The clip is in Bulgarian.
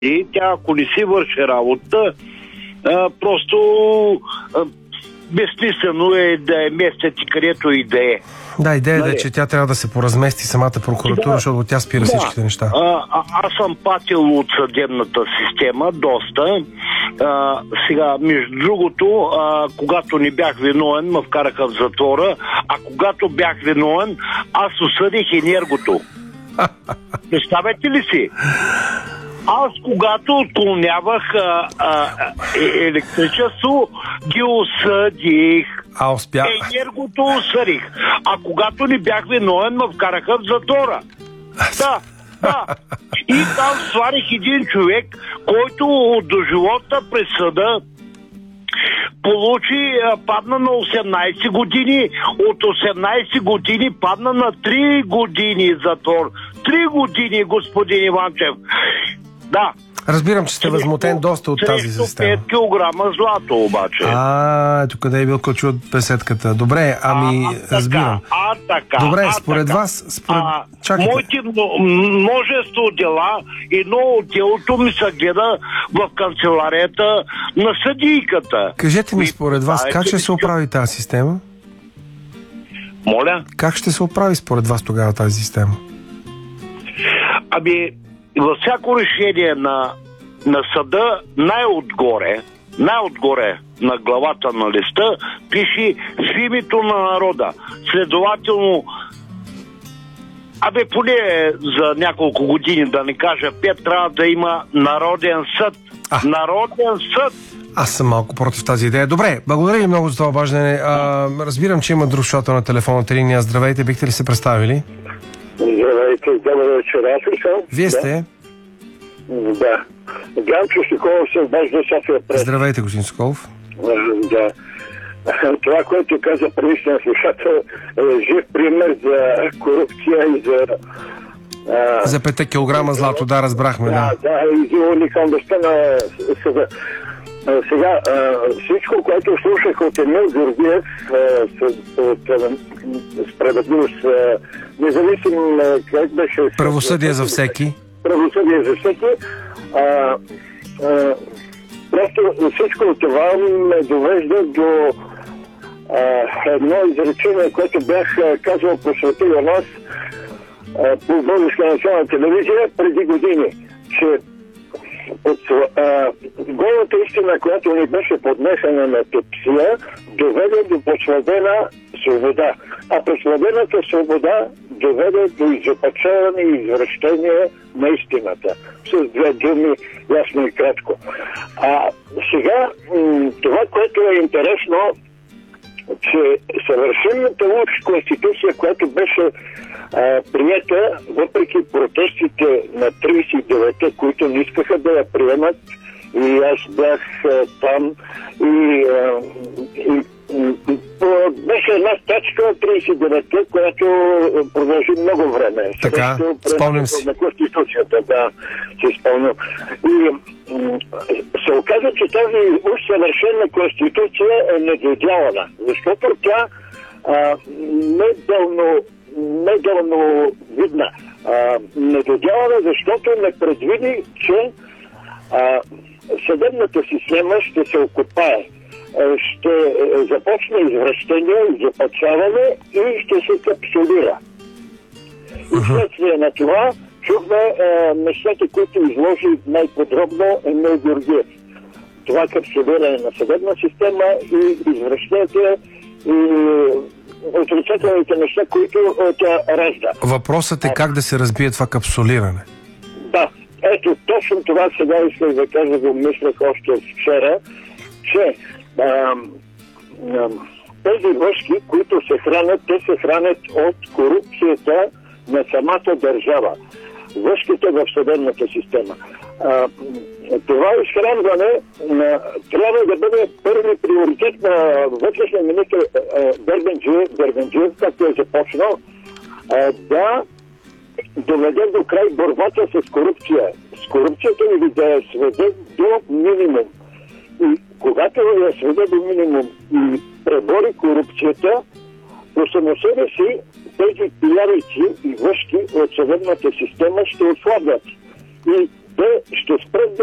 И тя, ако не си върши работа, просто безсмислено е да е местят и където и да е. Да, идеята е, че тя трябва да се поразмести самата прокуратура, защото тя спира всичките неща. Аз съм патил от съдебната система доста. Сега, между другото, когато не бях виновен, ме вкараха в затвора, а когато бях виновен, аз осъдих енергото. Представете ли си? Аз, когато отклонявах електричество, ги осъдих. Енергото осъдих. А когато не бях виновен, ме вкараха в затвора. Да. И там сварих един човек, който от доживотна присъда получи, падна на 18 години, от 18 години падна на 3 години затвор. 3 години, господин Иванчев. Да. Разбирам, че сте възмутен доста от тази система. 5 килограма злато обаче. Ето къде е бил ключ от беседката. Добре, разбирам. Добре, според вас... Моите множество дела, едно от делото ми се гледа в канцеларията на съдийката. Кажете ми, според вас, как ще се оправи тази система? Моля? Как ще се оправи според вас тогава тази система? Във всяко решение на съда най-отгоре на главата на листа пише в името на народа. Следователно, поне за няколко години, да не кажа 5, трябва да има народен съд. Народен съд! Аз съм малко против тази идея. Добре, благодаря ви много за това обаждане. Разбирам, че има друг слушател на телефонната линия. Здравейте, бихте ли се представили? Здравейте, добър вечер, аз ли съм? Вие сте? Да. Ганчо Соколов съм, баш до София пред. Здравейте, господин Соколов. Да. Това, което каза предишния слушател, е жив пример за корупция и за 5 килограма злато, да, разбрахме, да. Да, и за уникалността на съда. Сега, всичко, което слушах от Емил Георгиев, от справедливост, независим как беше... Правосъдие за всеки. Правосъдие за всеки. Просто всичко това ме довежда до едно изречение, което бях казал по Свети Йонас по Българска национална телевизия преди години, че голата истина, която ни беше поднесена на тепсия, доведе до посвободена свобода. А посвободената свобода доведе до изопачаване и извращение на истината. С две думи, ясно и кратко. Сега, това, което е интересно, че съвършената уж конституция, която беше приета, въпреки протестите на 39-те, които не искаха да я приемат, и аз бях там, и беше една стачка от 39-те, която продължи много време. Така, спомням си. На Конституцията, да, се спомням. И се оказа, че тази уж съвършена Конституция е недоделана, защото тя недълно видна. Недоделана, защото не предвиди, че съдебната система ще се окопае. Ще започне извращение, изопачаване и ще се капсулира. И следствие на това чухме нещата, които изложи най-подробно Емил Георгиев. Това капсулиране на съдебна система и извращение и отрицателните неща, които тя ражда. Въпросът е как да се разбие това капсулиране. Да, ето точно това сега исках да кажа, го мислех още от вчера, че тези въшки, които се хранят, те се хранят от корупцията на самата държава. Въшките в съдебната система. Това изхранване трябва да бъде първи приоритет на вътрешния министър Дербенджиев, както е започнал, да доведе до край борбата с корупция. С корупцията или да я сведе до минимум. И когато я сведе до минимум и пребори корупцията, по само себе си тези пиявици и въшки от съдебната система ще отслабват. И те ще спрат